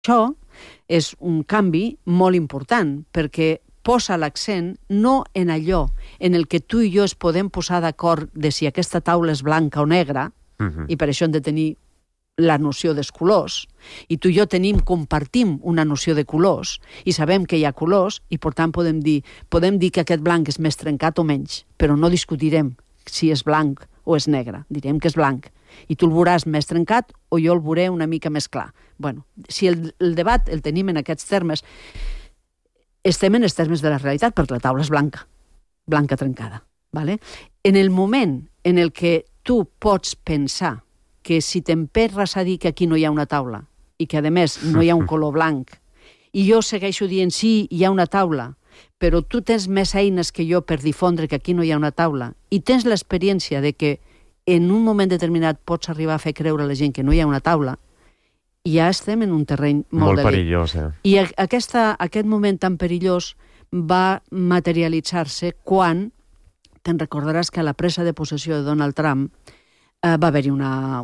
Això és un canvi molt important, perquè posa l'accent no en allò en el que tu i jo es podem posar d'acord de si aquesta taula és blanca o negra, i per això hem de tenir la noció dels colors, i tu i jo compartim una noció de colors, i sabem que hi ha colors, i per tant podem dir que aquest blanc és més trencat o menys, però no discutirem si és blanc o és negre, direm que és blanc, i tu el veuràs més trencat o jo el veuré una mica més clar. Bueno, si el debat el tenim en aquests termes, estem en els termes de la realitat, perquè la taula és blanca trencada. ¿Vale? En el moment en el que tu pots pensar que si t'emperres a dir que aquí no hi ha una taula i que, a més, no hi ha un color blanc, i jo segueixo dient sí, hi ha una taula, però tu tens més eines que jo per difondre que aquí no hi ha una taula, i tens l'experiència de que en un moment determinat pots arribar a fer creure a la gent que no hi ha una taula, ja estem en un terreny molt perillós. I aquest moment tan perillós va materialitzar-se quan, te'n recordaràs que a la presa de possessió de Donald Trump va haver-hi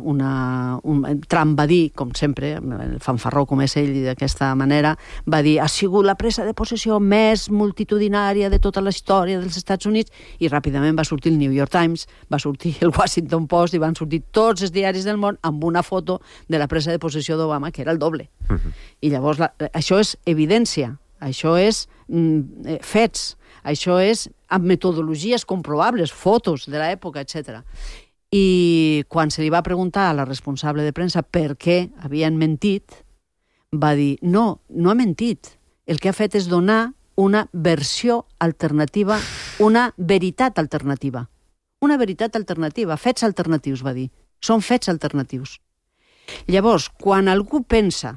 Trump va dir, com sempre, el fanfarró com és ell d'aquesta manera, va dir, ha sigut la presa de possessió més multitudinària de tota la història dels Estats Units, i ràpidament va sortir el New York Times, va sortir el Washington Post, i van sortir tots els diaris del món amb una foto de la presa de possessió d'Obama, que era el doble. I llavors, això és evidència, això és fets, això és amb metodologies comprovables, fotos de l'època, etc. I quan se li va preguntar a la responsable de premsa per què havien mentit, va dir, no ha mentit. El que ha fet és donar una versió alternativa, una veritat alternativa. Una veritat alternativa, fets alternatius, va dir. Són fets alternatius. Llavors, quan algú pensa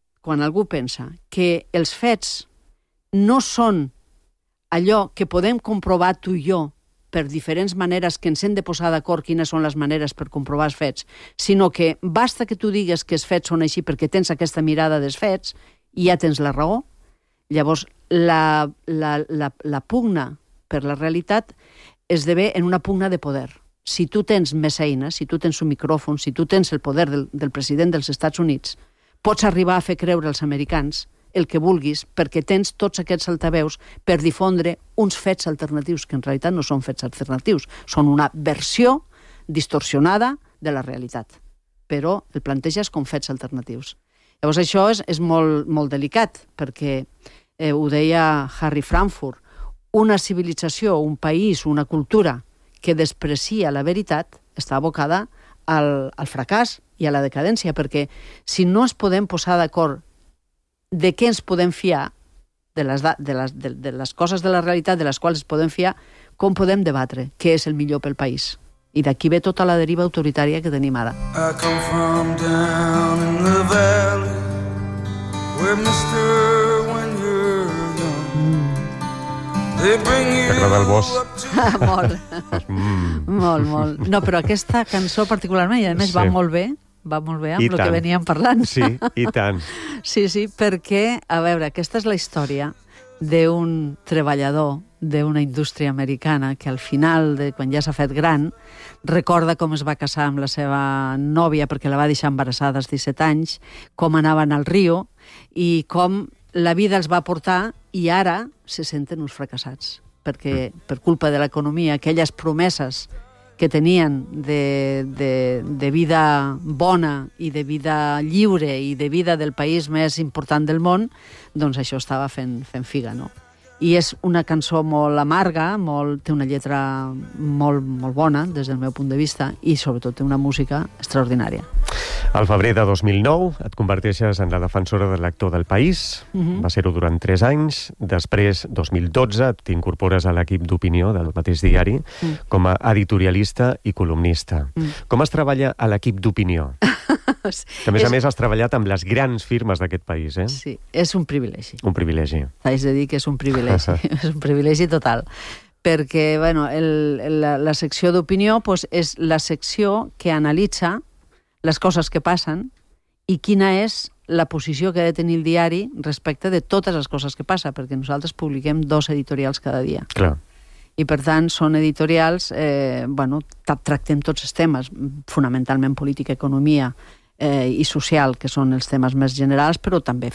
que els fets no són allò que podem comprovar tu i jo per diferents maneres que ens hem de posar d'acord quines són les maneres per comprovar els fets, sinó que basta que tu digues que els fets són així perquè tens aquesta mirada dels fets i ja tens la raó. Llavors, la pugna per la realitat esdevé en una pugna de poder. Si tu tens més eines, si tu tens un micròfon, si tu tens el poder del president dels Estats Units, pots arribar a fer creure als americans el que vulguis, perquè tens tots aquests altaveus per difondre uns fets alternatius, que en realitat no són fets alternatius, són una versió distorsionada de la realitat, però el planteges com fets alternatius. Llavors això és molt delicat, perquè ho deia Harry Frankfurt, una civilització, un país, una cultura que desprecia la veritat està abocada al fracàs i a la decadència, perquè si no ens podem posar d'acord de què ens podem fiar, de les coses de la realitat de les quals ens podem fiar, com podem debatre què és el millor pel país. I d'aquí ve tota la deriva autoritària que tenim ara. I come from down in the valley where mister when you're young they bring you T'agrada el bosc? Molt. No, però aquesta cançó particularment, i a més va molt bé amb el que veníem parlant. Sí, i tant. Sí, perquè, a veure, aquesta és la història d'un treballador d'una indústria americana que al final, quan ja s'ha fet gran, recorda com es va casar amb la seva nòvia perquè la va deixar embarassada als 17 anys, com anaven al riu i com la vida els va portar i ara se senten uns fracassats, perquè per culpa de l'economia, aquelles promeses que tenien de vida bona i de vida lliure i de vida del país més important del món, doncs això estava fent figa, no? I és una cançó molt amarga, té una lletra molt bona des del meu punt de vista i sobretot té una música extraordinària. Al febrer de 2009 et converteixes en la defensora del lector del País. Va ser-ho durant 3 anys. Després, 2012, t'incorpores a l'equip d'opinió del mateix diari com a editorialista i columnista. Com es treballa a l'equip d'opinió? Que, a més, has treballat amb les grans firmes d'aquest país, eh? Sí, és un privilegi. Un privilegi. T'haig de dir que és un privilegi. És un privilegi total. Perquè, bueno, la secció d'opinió és la secció que analitza les coses que passen i quina és la posició que ha de tenir el diari respecte de totes les coses que passen, perquè nosaltres publiquem 2 editorials cada dia. Clar. I, per tant, són editorials, tractem tots els temes, fonamentalment política, economia, i social, que són els temes més generals, però també